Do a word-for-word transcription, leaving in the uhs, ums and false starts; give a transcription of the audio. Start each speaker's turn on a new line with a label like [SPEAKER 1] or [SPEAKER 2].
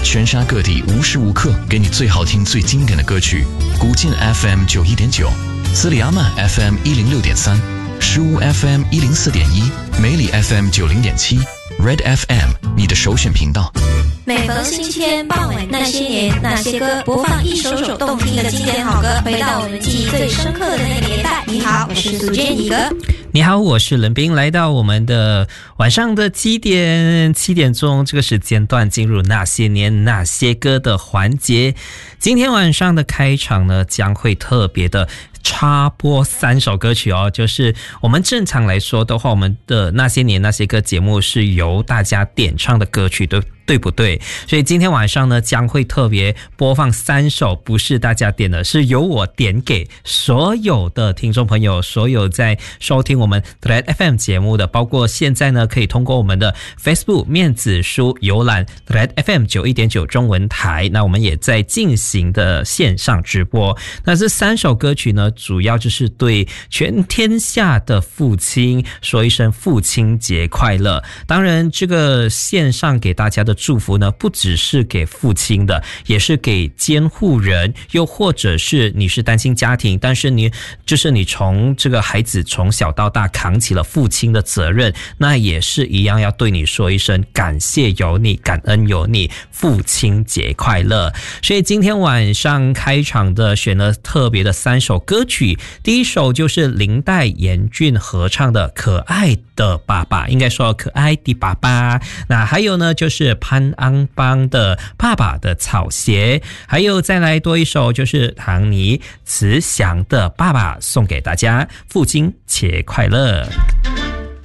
[SPEAKER 1] 全沙各地无时无刻给你最好听最经典的歌曲。古晋 F M 九一点九，斯里阿曼 F M 一零六点三，石屋 F M 一零四点一，梅里 F M 九零点七 ，Red F M 你的首选频道。
[SPEAKER 2] 每逢星期天傍晚，那些年那些歌，播放一首首动听的经典好歌，回到我们记忆最深刻的那个年代。你好，我是苏建怡哥。
[SPEAKER 3] 你好，我是冷冰，来到我们的晚上的七点七点钟这个时间段，进入那些年那些歌的环节。今天晚上的开场呢，将会特别的插播三首歌曲哦，就是我们正常来说的话，我们的那些年那些歌节目是由大家点唱的歌曲，对对不对？所以今天晚上呢，将会特别播放三首不是大家点的，是由我点给所有的听众朋友，所有在收听我们 Red F M 节目的，包括现在呢可以通过我们的 Facebook 面子书游览 Red F M 九一点九中文台，那我们也在进行的线上直播。那这三首歌曲呢，主要就是对全天下的父亲说一声父亲节快乐。当然这个线上给大家的祝福呢，不只是给父亲的，也是给监护人，又或者是你是单亲家庭，但是你就是你从这个孩子从小到大扛起了父亲的责任，那也是一样要对你说一声感谢有你，感恩有你，父亲节快乐。所以今天晚上开场的选了特别的三首歌曲，第一首就是林岱严俊合唱的可爱的爸爸，应该说可爱的爸爸。那还有呢就是潘安邦的爸爸的草鞋，还有再来多一首就是唐尼慈祥的爸爸，送给大家父亲节快乐。